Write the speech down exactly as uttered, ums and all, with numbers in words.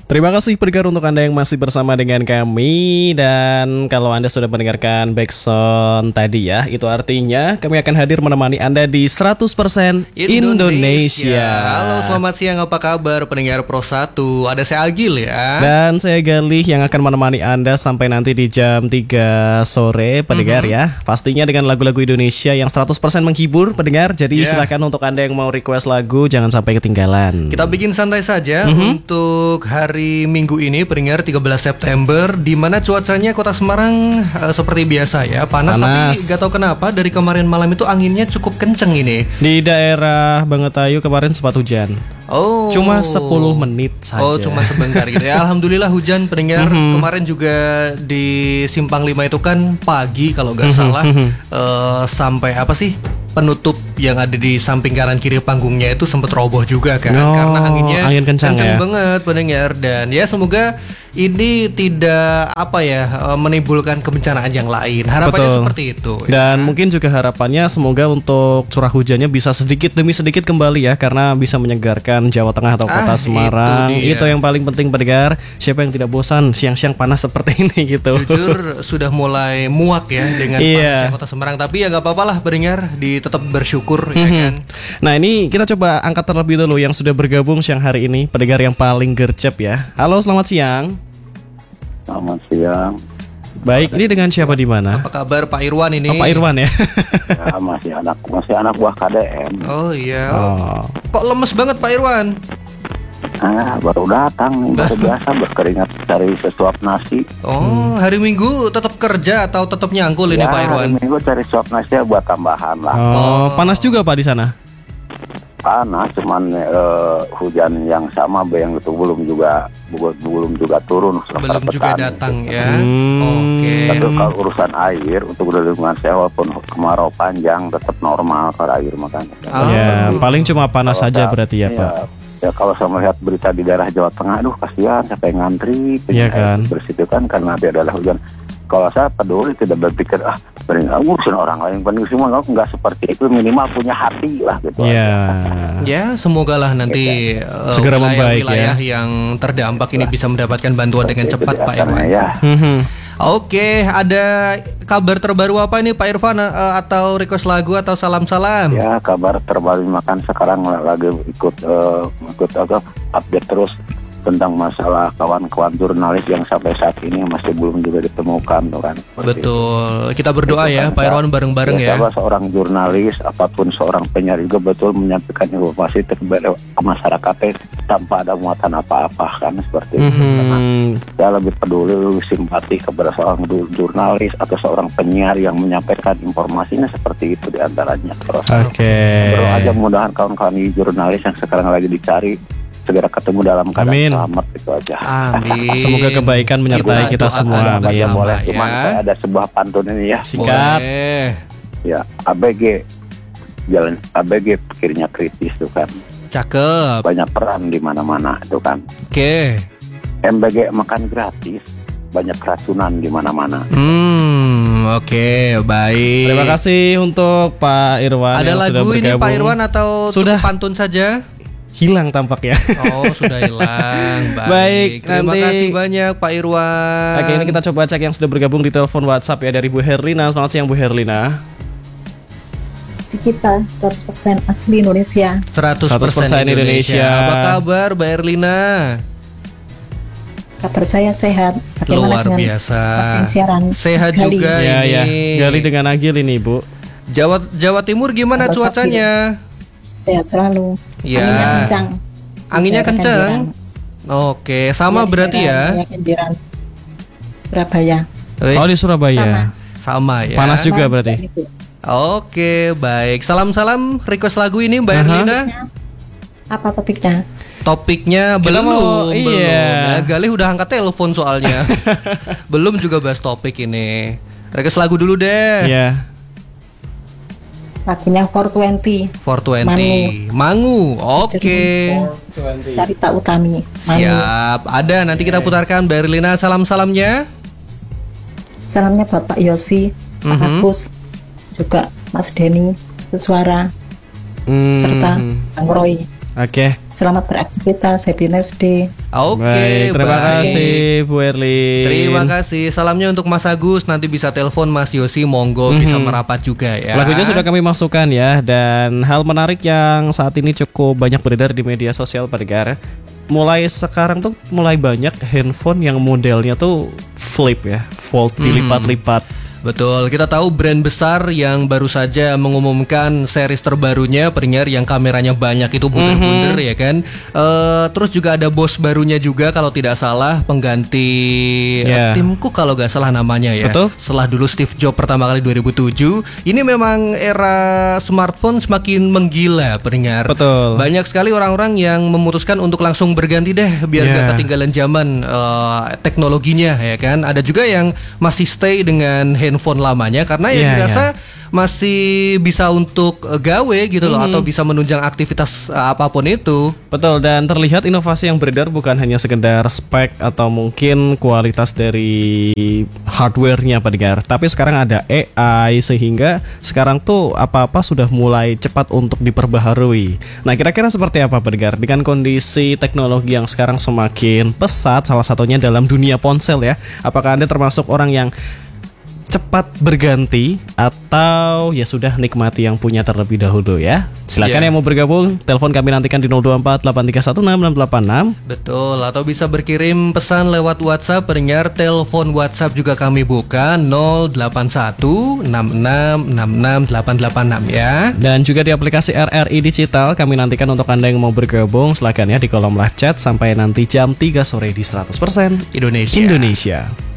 Terima kasih pendengar untuk Anda yang masih bersama dengan kami. Dan kalau Anda sudah mendengarkan backsound tadi ya, itu artinya kami akan hadir menemani Anda di seratus persen Indonesia. Indonesia. Halo, selamat siang, apa kabar pendengar Pro satu? Ada saya Agil ya. Dan saya Galih yang akan menemani Anda sampai nanti di jam tiga sore pendengar mm-hmm. ya. Pastinya dengan lagu-lagu Indonesia yang seratus persen menghibur pendengar. Jadi yeah. silakan untuk Anda yang mau request lagu jangan sampai ketinggalan. Kita bikin santai saja mm-hmm. untuk hari Minggu ini pendengar tiga belas September, di mana cuacanya Kota Semarang uh, seperti biasa ya, panas, panas. Tapi gak tahu kenapa dari kemarin malam itu anginnya cukup kenceng ini. Di daerah Bangetayu kemarin sempat hujan. Oh, cuma sepuluh menit saja. Oh, cuma sebentar gitu ya. Alhamdulillah hujan pendengar. Mm-hmm. Kemarin juga di Simpang lima itu kan pagi kalau gak mm-hmm. salah uh, sampai apa sih? Penutup yang ada di samping kanan kiri panggungnya itu sempat roboh juga kan, oh, karena anginnya angin kencang, kencang ya? banget pendengar. Dan ya semoga ini tidak apa ya menimbulkan kebencanaan yang lain. Harapannya Betul. seperti itu. Dan ya. mungkin juga harapannya semoga untuk curah hujannya bisa sedikit demi sedikit kembali ya, karena bisa menyegarkan Jawa Tengah atau Kota ah, Semarang. Itu, itu yang paling penting pendengar. Siapa yang tidak bosan siang-siang panas seperti ini gitu. Jujur sudah mulai muak ya dengan iya. panasnya Kota Semarang. Tapi ya nggak apa-apa lah pendengar, di tetap bersyukur mm-hmm. ya kan. Nah ini kita coba angkat terlebih dulu yang sudah bergabung siang hari ini, pendengar yang paling gercep ya. Halo, selamat siang. Selamat siang. Baik, ini dengan siapa di mana? Apa kabar Pak Irwan ini? Oh, Pak Irwan ya. Ya, masih anak masih anak buah K D M. Oh iya. Oh. Kok lemes banget Pak Irwan? Ah, baru datang nih, baru biasa berkeringat cari sesuap nasi. Oh, hmm. hari Minggu tetap kerja atau tetap nyangkul ya, ini Pak Irwan? Hari Minggu cari sesuap nasi buat tambahan lah. Oh, oh. Panas juga Pak di sana? Panas, cuman uh, hujan yang sama yang itu belum juga belum juga turun. Belum juga datang gitu. ya. Hmm. Oke. Okay. Tapi kalau urusan air untuk lingkungan saya walaupun kemarau panjang tetap normal kalau air makanya. Oh. Ya, paling cuma panas saja berarti ya, ya Pak. Ya kalau saya melihat berita di daerah Jawa Tengah, aduh kasihan sampai ngantri ya kan? bersih itu kan karena nanti adalah hujan. Kalau saya peduli tidak berpikir ah paling ngurusin orang lain, paling semua nggak seperti itu, minimal punya hati lah gitu. Ya, ya semoga lah nanti uh, segera membaik wilayah ya. yang terdampak ini bisa mendapatkan bantuan dengan cepat Pak Irwan. Ya. Oke, ada kabar terbaru apa nih Pak Irwan, uh, atau request lagu atau salam-salam? Ya, kabar terbaru makan sekarang lagi ikut uh, ikut apa update terus tentang masalah kawan-kawan jurnalis yang sampai saat ini masih belum juga ditemukan tuh kan. Betul. Kita berdoa itu, ya kan, Pak Irwan bareng-bareng ya. Ya. Seorang jurnalis apapun seorang penyiar juga betul menyampaikan informasi kepada masyarakat tanpa ada muatan apa-apa kan seperti mm-hmm. itu. Karena saya lebih peduli, lebih simpati kepada seorang jurnalis atau seorang penyiar yang menyampaikan informasinya seperti itu diantaranya. Terus Oke. Berdoa aja mudahan kawan-kawan jurnalis yang sekarang lagi dicari segera ketemu dalam keadaan Amin. selamat itu aja. Amin. Semoga kebaikan menyertai kita, kita semua. Ya, boleh. Ya. Cuman saya ada sebuah pantun ini ya. Singkat. Ya, A B G jalan A B G pikirnya kritis tuh kan. Cakep. Banyak peran di mana-mana itu kan. Oke. M B G makan gratis, banyak keracunan di mana-mana. Hmm, oke, okay, baik. Terima kasih untuk Pak Irwan. Ada yang lagu sudah ini Pak Irwan atau sudah pantun saja? Hilang tampaknya. Oh, sudah hilang. Baik. Baik, terima nanti... kasih banyak Pak Irwan. Oke, ini kita coba cek yang sudah bergabung di telepon WhatsApp ya, dari Bu Herlina. Selamat siang Bu Herlina. Kita seratus persen asli Indonesia. seratus persen Indonesia. Indonesia. Apa kabar Mbak Herlina? Kabar saya sehat. Bagaimana luar biasa. Siaran sehat sekali. juga ya, ini. Ya. Gali dengan Agil ini Bu. Jawa Jawa Timur gimana kabar cuacanya? Sakit. Sehat selalu. Ya. Anginnya kencang. Anginnya kencang. Oke, sama ya, berarti ya. Kenjeran. Surabaya. Oh, di Surabaya. Sama, sama ya. Panas juga berarti. Oke, baik. Salam-salam request lagu ini Mbak Herlina. Apa topiknya? Topiknya Kita belum, mau, belum. Iya. Nah, Galih udah angkat telepon soalnya. Belum juga bahas topik ini. Request lagu dulu deh. Iya. Lagunya four twenty. four twenty. Mangu. Oke. Okay. Carita Utami. Mangu. Siap. Ada nanti kita putarkan Mbak Herlina salam-salamnya. Salamnya Bapak Yosi, Pak mm-hmm. Agus, juga Mas Denny, Suara, mm-hmm. serta Bang Roy. Oke. Okay. Selamat beraktivitas, happy nice day. Oke, Baik, terima baik. kasih Bu Erlin. Terima kasih. Salamnya untuk Mas Agus. Nanti bisa telepon Mas Yosi, monggo bisa merapat juga ya. Lagunya sudah kami masukkan ya. Dan hal menarik yang saat ini cukup banyak beredar di media sosial pendengar. Mulai sekarang tuh mulai banyak handphone yang modelnya tuh flip ya, fold, dilipat-lipat. Betul, kita tahu brand besar yang baru saja mengumumkan series terbarunya pendengar yang kameranya banyak itu bunder-bunder mm-hmm. ya kan. Uh, terus juga ada bos barunya juga kalau tidak salah pengganti yeah. uh, Tim Cook kalau nggak salah namanya ya. Betul. Setelah dulu Steve Jobs pertama kali dua ribu tujuh. Ini memang era smartphone semakin menggila pendengar. Betul. Banyak sekali orang-orang yang memutuskan untuk langsung berganti deh biar yeah. gak ketinggalan zaman uh, teknologinya ya kan. Ada juga yang masih stay dengan hand handphone lamanya karena ya yeah, dirasa yeah. masih bisa untuk uh, gawe gitu loh mm-hmm. atau bisa menunjang aktivitas uh, apapun itu. Betul, dan terlihat inovasi yang beredar bukan hanya sekedar spek atau mungkin kualitas dari hardware-nya pendengar, tapi sekarang ada A I sehingga sekarang tuh apa-apa sudah mulai cepat untuk diperbaharui. Nah, kira-kira seperti apa pendengar dengan kondisi teknologi yang sekarang semakin pesat, salah satunya dalam dunia ponsel ya. Apakah Anda termasuk orang yang cepat berganti atau ya sudah nikmati yang punya terlebih dahulu ya. Silakan yeah. yang mau bergabung, telepon kami nantikan di nol dua empat delapan tiga satu enam enam delapan enam. Betul, atau bisa berkirim pesan lewat WhatsApp pendengar, telepon WhatsApp juga kami buka nol delapan satu enam enam enam enam delapan delapan enam ya. Dan juga di aplikasi R R I Digital kami nantikan untuk Anda yang mau bergabung, silakan ya di kolom live chat sampai nanti jam tiga sore di seratus persen Indonesia. Indonesia.